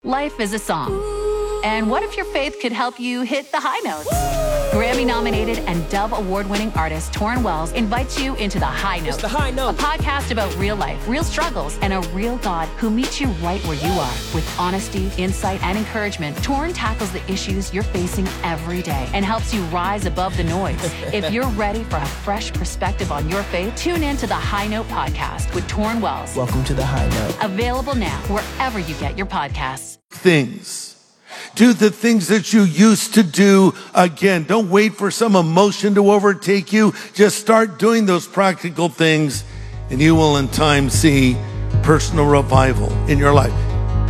Life is a song. And what if your faith could help you hit the high notes? Grammy-nominated and Dove Award-winning artist Torrin Wells invites you into The High Note. It's The High Note. A podcast about real life, real struggles, and a real God who meets you right where you are. With honesty, insight, and encouragement, Torrin tackles the issues you're facing every day and helps you rise above the noise. If you're ready for a fresh perspective on your faith, tune in to The High Note podcast with Torrin Wells. Welcome to The High Note. Available now wherever you get your podcasts. Things. Do the things that you used to do again. Don't wait for some emotion to overtake you. Just start doing those practical things, and you will in time see personal revival in your life.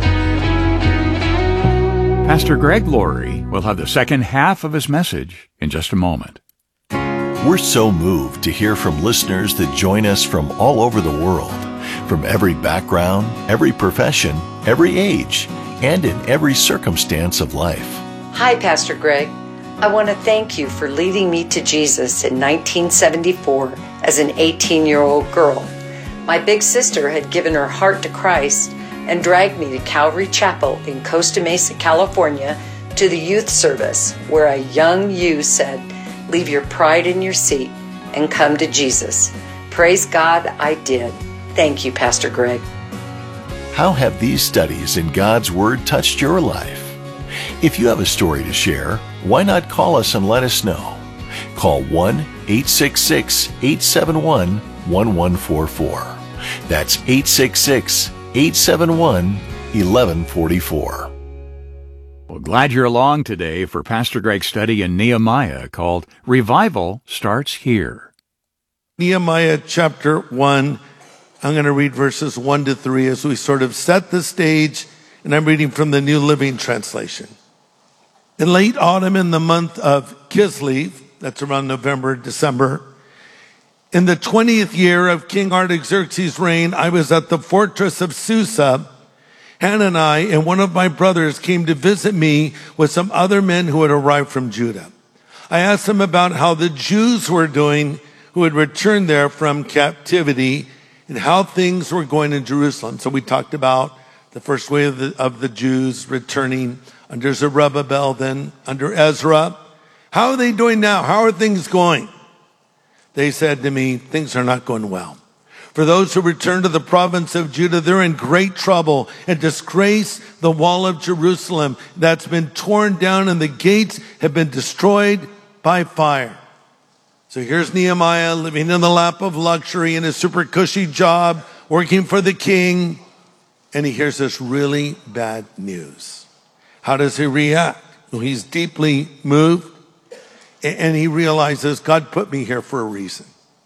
Pastor Greg Laurie will have the second half of his message in just a moment. We're so moved to hear from listeners that join us from all over the world, from every background, every profession, every age, and in every circumstance of life. Hi, Pastor Greg. I want to thank you for leading me to Jesus in 1974 as an 18-year-old girl. My big sister had given her heart to Christ and dragged me to Calvary Chapel in Costa Mesa, California, to the youth service where a young you said, "Leave your pride in your seat and come to Jesus." Praise God, I did. Thank you, Pastor Greg. How have these studies in God's Word touched your life? If you have a story to share, why not call us and let us know? Call 1-866-871-1144. That's 866-871-1144. Well, glad you're along today for Pastor Greg's study in Nehemiah called Revival Starts Here. Nehemiah chapter 1. I'm going to read verses 1 to 3 as we sort of set the stage, and I'm reading from the New Living Translation. In late autumn, in the month of Kislev, that's around November, December, in the 20th year of King Artaxerxes' reign, I was at the fortress of Susa. Hanani and one of my brothers came to visit me with some other men who had arrived from Judah. I asked them about how the Jews were doing who had returned there from captivity and how things were going in Jerusalem. So we talked about the first wave of the Jews returning under Zerubbabel, then under Ezra. How are they doing now? How are things going? They said to me, things are not going well. For those who return to the province of Judah, they're in great trouble and disgrace the wall of Jerusalem that's been torn down and the gates have been destroyed by fire. So here's Nehemiah living in the lap of luxury in a super cushy job, working for the king, and he hears this really bad news. How does he react? Well, he's deeply moved, and he realizes God put me here for a reason.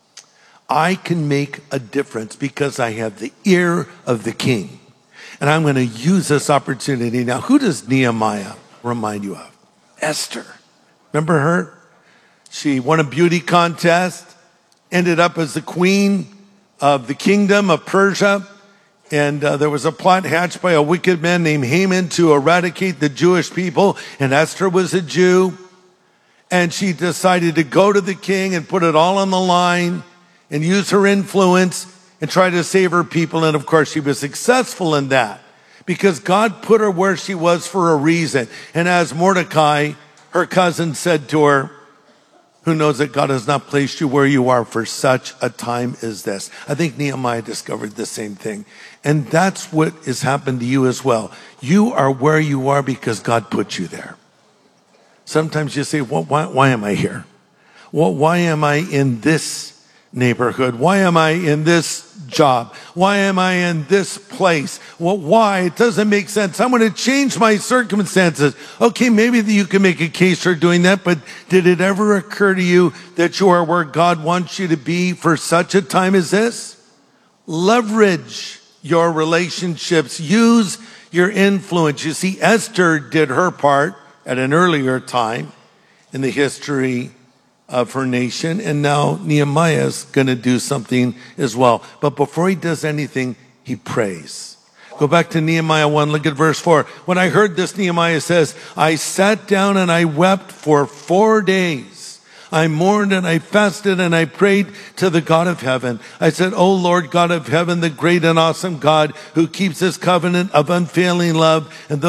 I can make a difference because I have the ear of the king, and I'm going to use this opportunity. Now, who does Nehemiah remind you of? Esther. Remember her? She won a beauty contest, ended up as the queen of the kingdom of Persia. And there was a plot hatched by a wicked man named Haman to eradicate the Jewish people. And Esther was a Jew. And she decided to go to the king and put it all on the line and use her influence and try to save her people. And of course, she was successful in that because God put her where she was for a reason. And as Mordecai, her cousin, said to her, who knows that God has not placed you where you are for such a time as this? I think Nehemiah discovered the same thing. And that's what has happened to you as well. You are where you are because God put you there. Sometimes you say, well, why am I here? Well, why am I in this neighborhood? Why am I in this job? Why am I in this place? Well, why? It doesn't make sense. I'm going to change my circumstances. Okay, maybe you can make a case for doing that, but did it ever occur to you that you are where God wants you to be for such a time as this? Leverage your relationships. Use your influence. You see, Esther did her part at an earlier time in the history of her nation, and now Nehemiah is going to do something as well. But before he does anything, he prays. Go back to Nehemiah 1, look at verse 4. When I heard this, Nehemiah says, I sat down and I wept for 4 days. I mourned and I fasted and I prayed to the God of heaven. I said, O Lord God of heaven, the great and awesome God who keeps his covenant of unfailing love and